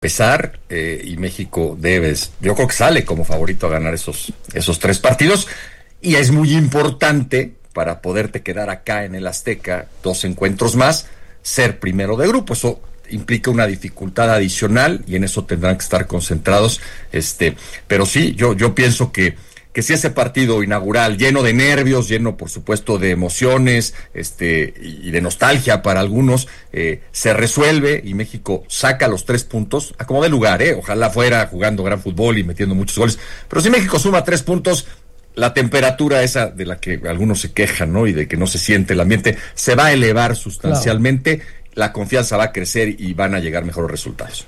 pesar, y México yo creo que sale como favorito a ganar esos 3 partidos, y es muy importante para poderte quedar acá en el Azteca 2 encuentros más, ser primero de grupo. Eso implica una dificultad adicional y en eso tendrán que estar concentrados, pero sí, yo pienso que si ese partido inaugural, lleno de nervios, lleno por supuesto de emociones, y de nostalgia para algunos, se resuelve y México saca los 3 puntos, a como de lugar, ojalá fuera jugando gran fútbol y metiendo muchos goles, pero si México suma 3 puntos, la temperatura esa de la que algunos se quejan, ¿no? Y de que no se siente el ambiente, se va a elevar sustancialmente, claro. La confianza va a crecer y van a llegar mejores resultados.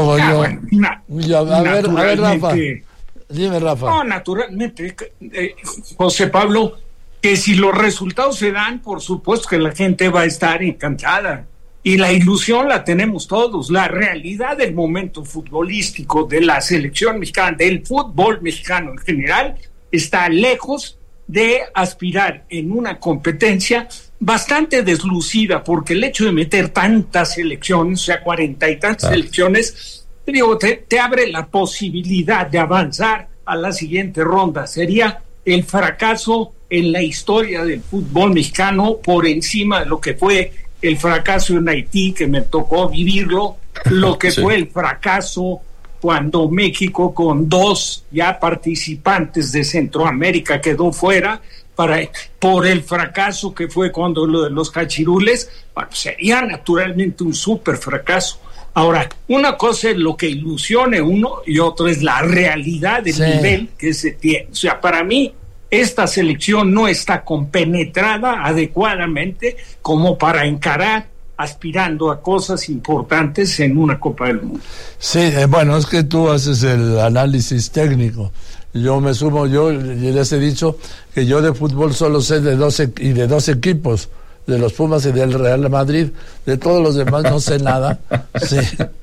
A ver, Rafa. Dime, Rafa. No, naturalmente, José Pablo, que si los resultados se dan, por supuesto que la gente va a estar encantada. Y la ilusión la tenemos todos. La realidad del momento futbolístico de la selección mexicana, del fútbol mexicano en general, está lejos de aspirar en una competencia bastante deslucida, porque el hecho de meter tantas selecciones, o sea, 40 y tantas selecciones, te abre la posibilidad de avanzar a la siguiente ronda. Sería el fracaso en la historia del fútbol mexicano por encima de lo que fue el fracaso en Haití, que me tocó vivirlo, lo que fue el fracaso cuando México con 2 ya participantes de Centroamérica quedó fuera, por el fracaso que fue cuando lo de los cachirules. Bueno, sería naturalmente un súper fracaso. Ahora, una cosa es lo que ilusione uno y otra es la realidad del nivel que se tiene. O sea, para mí, esta selección no está compenetrada adecuadamente como para encarar aspirando a cosas importantes en una Copa del Mundo. Sí, bueno, es que tú haces el análisis técnico. Yo me sumo, yo les he dicho que yo de fútbol solo sé de 2 equipos, de los Pumas y del Real Madrid, de todos los demás no sé nada, sí.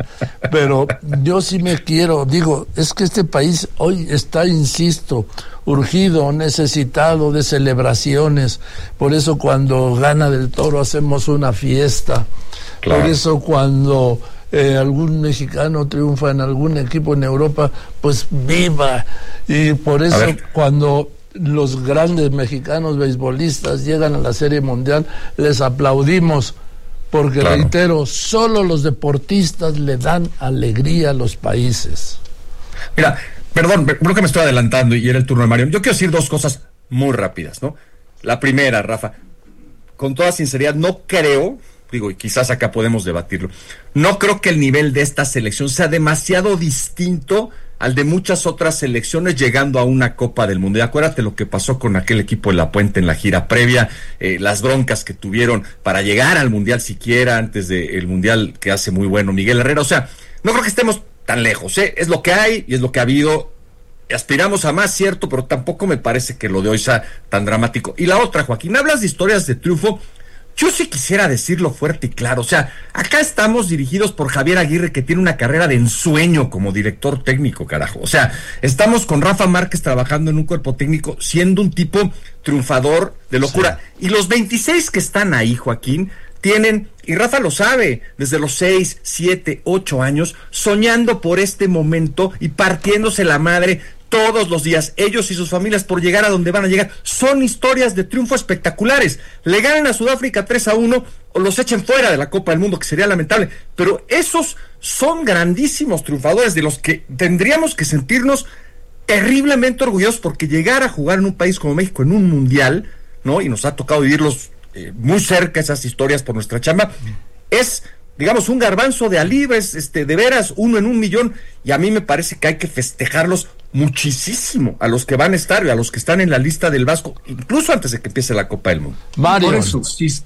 Pero yo sí digo, es que este país hoy está, insisto, urgido, necesitado de celebraciones. Por eso cuando gana Del Toro hacemos una fiesta. Claro. Por eso cuando algún mexicano triunfa en algún equipo en Europa, pues viva. Y por eso cuando los grandes mexicanos beisbolistas llegan a la Serie Mundial, les aplaudimos, porque reitero, solo los deportistas le dan alegría a los países. Mira, perdón, creo que me estoy adelantando y era el turno de Mario. Yo quiero decir 2 cosas muy rápidas, ¿no? La primera, Rafa, con toda sinceridad, no creo, y quizás acá podemos debatirlo, no creo que el nivel de esta selección sea demasiado distinto al de muchas otras selecciones llegando a una Copa del Mundo. Y acuérdate lo que pasó con aquel equipo de La Puente en la gira previa, las broncas que tuvieron para llegar al Mundial siquiera, antes del Mundial que hace muy bueno Miguel Herrera. O sea, no creo que estemos tan lejos, es lo que hay y es lo que ha habido. Aspiramos a más, cierto, pero tampoco me parece que lo de hoy sea tan dramático. Y la otra, Joaquín, hablas de historias de triunfo. Yo sí quisiera decirlo fuerte y claro, o sea, acá estamos dirigidos por Javier Aguirre, que tiene una carrera de ensueño como director técnico, carajo. O sea, estamos con Rafa Márquez trabajando en un cuerpo técnico, siendo un tipo triunfador de locura. Sí. Y los 26 que están ahí, Joaquín, tienen, y Rafa lo sabe, desde los 6, 7, 8 años, soñando por este momento y partiéndose la madre todos los días, ellos y sus familias, por llegar a donde van a llegar. Son historias de triunfo espectaculares. Le ganan a Sudáfrica 3-1 o los echen fuera de la Copa del Mundo, que sería lamentable, pero esos son grandísimos triunfadores de los que tendríamos que sentirnos terriblemente orgullosos, porque llegar a jugar en un país como México en un mundial, ¿no? Y nos ha tocado vivirlos muy cerca, esas historias, por nuestra chamba, es, digamos, un garbanzo de alib, es de veras 1 en 1,000,000, y a mí me parece que hay que festejarlos muchísimo a los que van a estar y a los que están en la lista del Vasco, incluso antes de que empiece la Copa del Mundo. Mario. Por eso,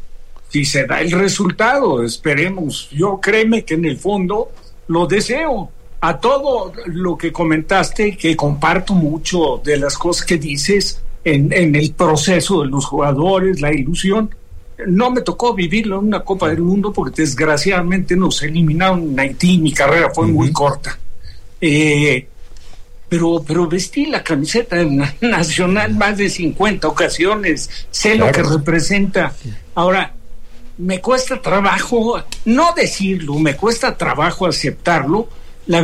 si se da el resultado, esperemos. Yo créeme que en el fondo lo deseo. A todo lo que comentaste, que comparto mucho de las cosas que dices en el proceso de los jugadores, la ilusión. No me tocó vivirlo en una Copa del Mundo porque desgraciadamente nos eliminaron en Haití. Mi carrera fue muy corta. Pero vestí la camiseta nacional más de 50 ocasiones, sé lo que representa. Ahora, me cuesta trabajo, no decirlo, me cuesta trabajo aceptarlo,